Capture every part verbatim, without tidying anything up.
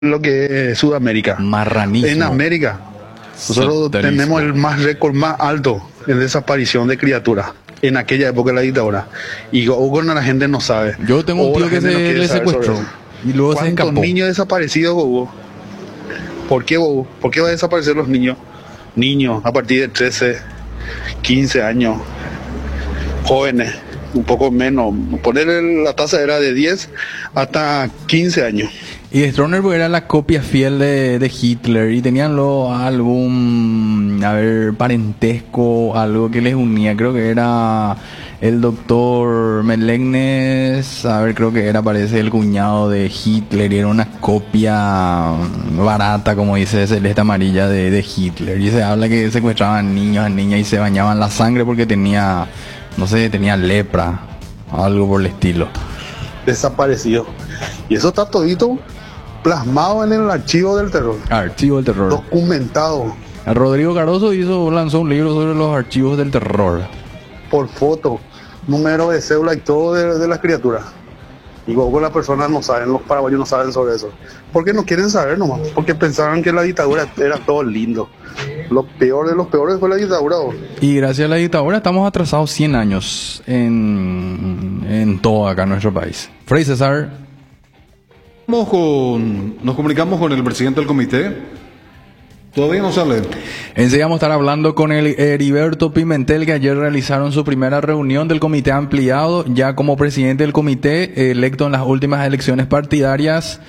lo que es Sudamérica. Marranísimo. En América, nosotros Soterísimo. tenemos el más récord más alto en desaparición de criaturas en aquella época de la dictadura. Y o con la gente no sabe. Yo tengo un O tío la que gente no se quiere le saber sobre secuestró eso. y luego se ¿Cuántos escapó. niños desaparecidos hubo? ¿Por qué, Bobo? ¿Por qué va a desaparecer los niños? Niños a partir de trece, quince años, jóvenes, un poco menos. Poner la tasa era de diez hasta quince años. Y Stroessner era la copia fiel de, de Hitler y tenían luego algún, a ver, parentesco, algo que les unía. Creo que era el doctor Melegnes, a ver, creo que era, parece, el cuñado de Hitler y era una copia barata, como dice Celeste Amarilla, de, de Hitler. Y se habla que secuestraban niños a niñas y se bañaban la sangre porque tenía, no sé, tenía lepra, algo por el estilo. Desaparecido. Y eso está todito plasmado en el archivo del terror, Archivo del terror. documentado Rodrigo Caroso hizo, lanzó un libro sobre los archivos del terror. por foto, número de cédula y todo de, de las criaturas. Y luego las personas no saben, los paraguayos no saben sobre eso. Porque no quieren saber nomás, porque pensaban que la dictadura era todo lindo. Lo peor de los peores fue la dictadura. ¿O? Y gracias a la dictadura estamos atrasados cien años en, en todo acá en nuestro país. Fray César. Vamos con, nos comunicamos con el presidente del comité. Todavía no sale. Enseguida vamos a estar hablando con el Heriberto Pimentel, que ayer realizaron su primera reunión del comité ampliado, ya como presidente del comité, electo en las últimas elecciones partidarias,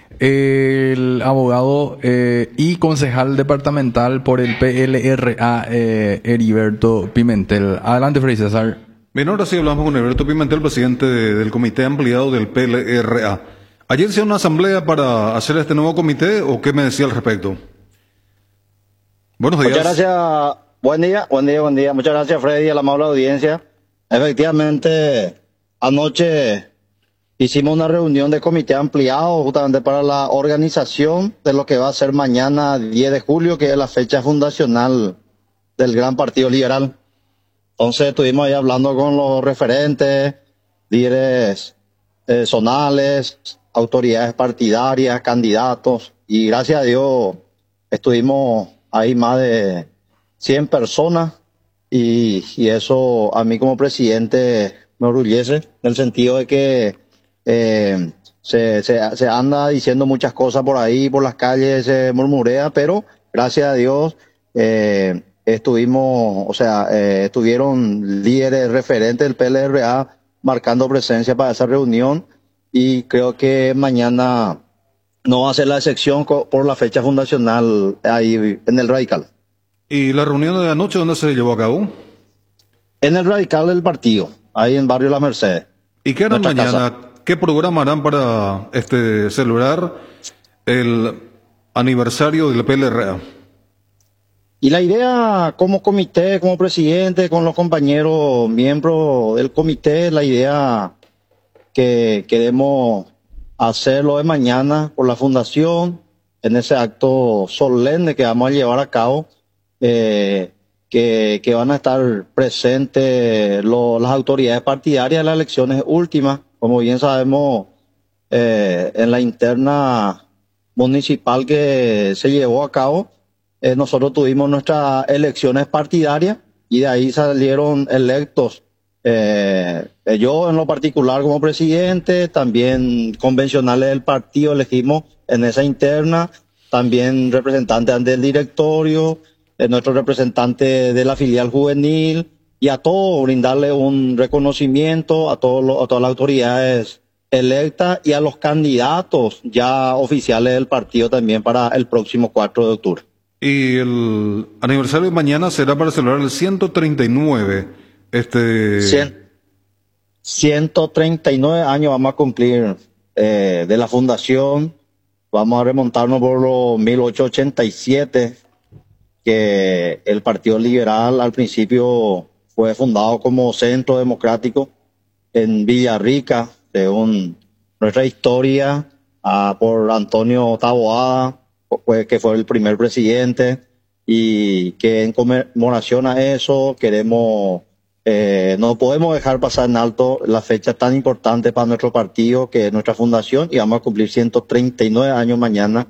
el abogado eh, y concejal departamental por el P L R A, eh, Heriberto Pimentel. Adelante, Fray César. Bien, ahora sí hablamos con Heriberto Pimentel, presidente de, del comité ampliado del P L R A. ¿Ayer se hizo una asamblea para hacer este nuevo comité o qué me decía al respecto? Buenos días. Muchas gracias. Buen día, buen día, buen día. Muchas gracias, Freddy, a la amable audiencia. Efectivamente, anoche hicimos una reunión de comité ampliado justamente para la organización de lo que va a ser mañana diez de julio, que es la fecha fundacional del Gran Partido Liberal. Entonces estuvimos ahí hablando con los referentes, líderes eh, zonales, autoridades partidarias, candidatos, y gracias a Dios estuvimos ahí más de cien personas, y, y eso a mí como presidente me orgullece, en el sentido de que eh, se, se, se anda diciendo muchas cosas por ahí, por las calles se murmurea, pero gracias a Dios eh, estuvimos, o sea, eh, estuvieron líderes referentes del P L R A marcando presencia para esa reunión, y creo que mañana no va a ser la excepción por la fecha fundacional ahí en el Radical. ¿Y la reunión de anoche dónde se llevó a cabo? En el Radical del partido, ahí en Barrio La Merced. ¿Y qué harán Nuestra mañana? casa. ¿Qué programa harán para este celebrar el aniversario del P L R A? Y la idea como comité, como presidente, con los compañeros miembros del comité, la idea que queremos hacerlo de mañana por la fundación, en ese acto solemne que vamos a llevar a cabo, eh, que, que van a estar presentes lo, las autoridades partidarias de las elecciones últimas. Como bien sabemos, eh, en la interna municipal que se llevó a cabo, eh, nosotros tuvimos nuestras elecciones partidarias y de ahí salieron electos. Eh, yo en lo particular como presidente, también convencionales del partido elegimos en esa interna, también representantes del directorio, eh, nuestro representante de la filial juvenil, y a todos brindarle un reconocimiento a, todos los, a todas las autoridades electas y a los candidatos ya oficiales del partido también para el próximo cuatro de octubre. Y el aniversario de mañana será para celebrar el ciento treinta y nueve. Este... Cien, ciento treinta y nueve años vamos a cumplir eh, de la fundación. Vamos a remontarnos por los mil ochocientos ochenta y siete, que el Partido Liberal al principio fue fundado como Centro Democrático en Villarrica, según nuestra historia, ah, por Antonio Taboada, que fue el primer presidente, y que en conmemoración a eso queremos Eh, no podemos dejar pasar en alto la fecha tan importante para nuestro partido, que es nuestra fundación, y vamos a cumplir ciento treinta y nueve años mañana.